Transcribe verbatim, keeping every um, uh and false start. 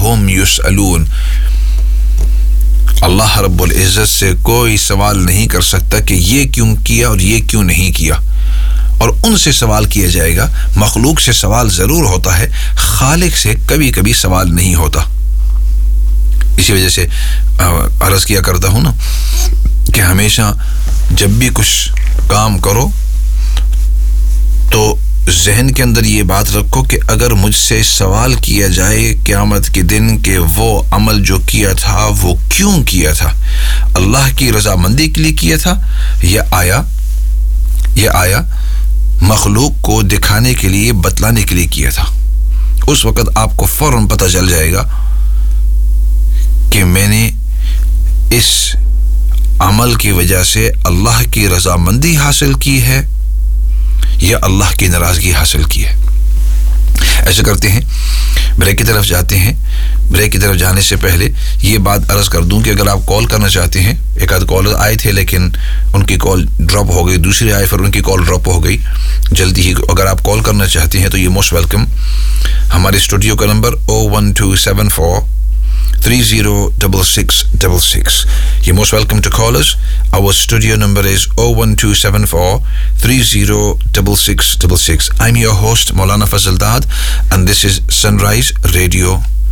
هم يسألون. اللہ رب العزت سے کوئی سوال نہیں کر سکتا کہ یہ کیوں کیا اور یہ کیوں نہیں کیا، اور ان سے سوال کیا جائے گا. مخلوق سے سوال ضرور ہوتا ہے، خالق سے کبھی کبھی سوال نہیں ہوتا. اسی وجہ سے عرض کیا کرتا ہوں نا کہ ہمیشہ جب بھی کچھ کام کرو تو ذہن کے اندر یہ بات رکھو کہ اگر مجھ سے سوال کیا جائے قیامت کے دن کہ وہ عمل جو کیا تھا وہ کیوں کیا تھا، اللہ کی رضامندی کے لیے کیا تھا یا آیا یا آیا مخلوق کو دکھانے کے لیے بتلانے کے لیے کیا تھا، اس وقت آپ کو فوراً پتہ چل جائے گا کہ میں نے اس عمل کی وجہ سے اللہ کی رضامندی حاصل کی ہے یا اللہ کی ناراضگی حاصل کی ہے. ایسا کرتے ہیں، بریک کی طرف جاتے ہیں. بریک کی طرف جانے سے پہلے یہ بات عرض کر دوں کہ اگر آپ کال کرنا چاہتے ہیں، ایک آدھ کال آئے تھے لیکن ان کی کال ڈراپ ہو گئی، دوسری آئے پھر ان کی کال ڈراپ ہو گئی. جلدی ہی اگر آپ کال کرنا چاہتے ہیں تو یہ موسٹ ویلکم. ہمارے اسٹوڈیو کا number O one to seven four three zero six six six six. You're most welcome to call us. Our studio number is oh one two seven four three zero six six six six. I'm your host Maulana Fazal Dad and this is Sunrise Radio